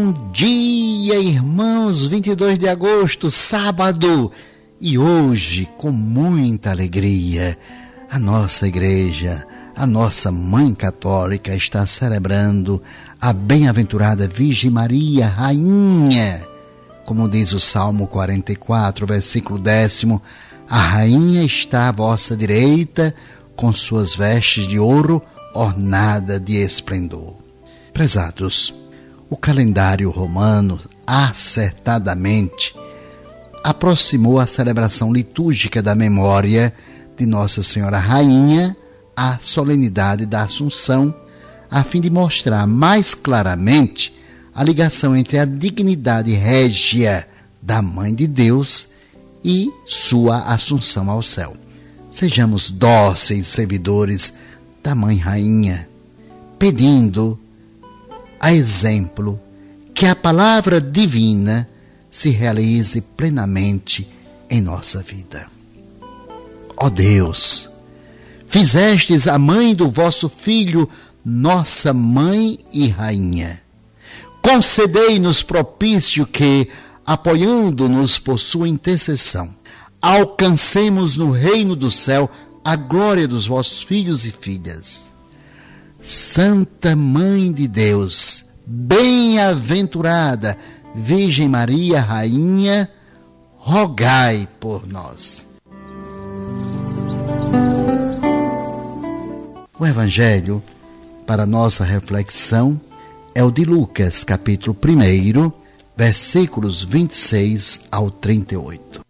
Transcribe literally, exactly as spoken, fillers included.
Bom dia, irmãos, vinte e dois de agosto, sábado, e hoje, com muita alegria, a nossa igreja, a nossa Mãe Católica está celebrando a bem-aventurada Virgem Maria, Rainha. Como diz o Salmo quarenta e quatro, versículo décimo, a Rainha está à vossa direita, com suas vestes de ouro ornada de esplendor. Prezados, o calendário romano acertadamente aproximou a celebração litúrgica da memória de Nossa Senhora Rainha à solenidade da Assunção, a fim de mostrar mais claramente a ligação entre a dignidade régia da Mãe de Deus e sua assunção ao céu. Sejamos dóceis servidores da Mãe Rainha, pedindo, a exemplo, que a palavra divina se realize plenamente em nossa vida. Ó Deus, fizestes a mãe do vosso Filho, nossa Mãe e Rainha. Concedei-nos propício que, apoiando-nos por sua intercessão, alcancemos no reino do céu a glória dos vossos filhos e filhas. Santa Mãe de Deus, bem-aventurada Virgem Maria, Rainha, rogai por nós. O Evangelho para nossa reflexão é o de Lucas, capítulo um, versículos vinte e seis ao trinta e oito.